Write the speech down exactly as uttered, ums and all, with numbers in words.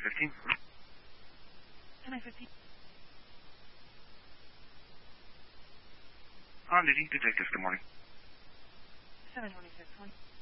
fifteen. ten I fifteen. On duty, detectives, good morning. seven twenty-six, one.